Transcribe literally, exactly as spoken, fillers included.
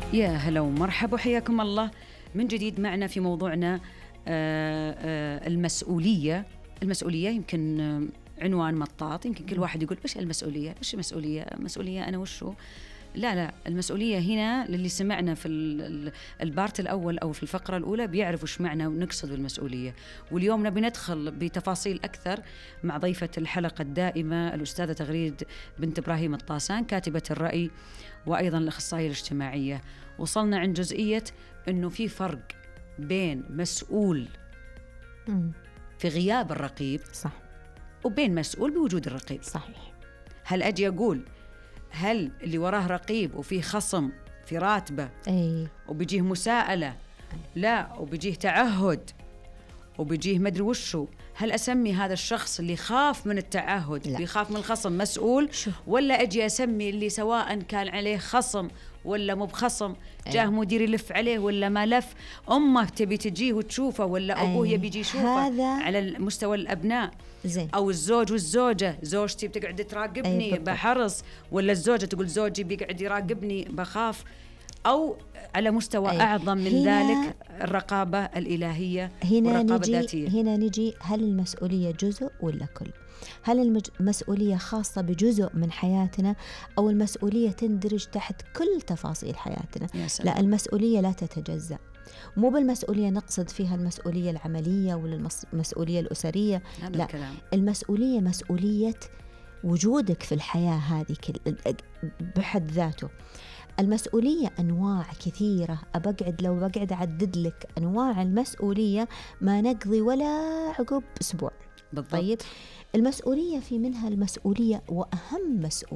يا هلا ومرحبا وحياكم الله من جديد معنا في موضوعنا آآ آآ المسؤولية. المسؤولية يمكن عنوان مطاط، يمكن كل واحد يقول إيش المسؤولية؟ إيش المسؤولية؟ مسؤولية أنا وشو؟ لا لا المسؤولية هنا للي سمعنا في البارت الأول أو في الفقرة الأولى بيعرفوا إيش معنى ونقصد بالمسؤولية. واليوم نبي ندخل بتفاصيل أكثر مع ضيفة الحلقة الدائمة الأستاذة تغريد بنت إبراهيم الطاسان، كاتبة الرأي وأيضا الأخصائية الاجتماعية. وصلنا عند جزئية أنه في فرق بين مسؤول في غياب الرقيب صح وبين مسؤول بوجود الرقيب. صحيح. هل أجي أقول هل اللي وراه رقيب وفيه خصم في راتبه أي. وبيجيه مساءلة لا وبيجيه تعهد وبيجيه مدري وشو، هل أسمي هذا الشخص اللي خاف من التعهد لا. بيخاف من الخصم مسؤول شو. ولا أجي أسمي اللي سواء كان عليه خصم ولا مو بخصم، جاه أي. مدير يلف عليه ولا ما لف، أمه تبي تجيه وتشوفه ولا أبوه أي. يبي يجي يشوفه هذا على مستوى الأبناء زين. أو الزوج والزوجة، زوجتي بتقعد تراقبني أي بحرص، ولا الزوجة تقول زوجي بيقعد يراقبني بخاف، أو على مستوى أي. أعظم من ذلك الرقابة الإلهية هنا والرقابة نجي الذاتية. هنا نجي هل المسؤولية جزء ولا كل؟ هل المسؤولية خاصة بجزء من حياتنا أو المسؤولية تندرج تحت كل تفاصيل حياتنا؟ لا، المسؤولية لا تتجزأ. مو بالمسؤولية نقصد فيها المسؤولية العملية ولا المسؤولية الأسرية، لا الكلام. المسؤولية مسؤولية وجودك في الحياة هذه بحد ذاته. المسؤولية أنواع كثيرة، أبقعد لو بقعد أعدد لك أنواع المسؤولية ما نقضي ولا عقب أسبوع. بالضبط. طيب المسؤولية في منها المسؤولية وأهم مسؤولية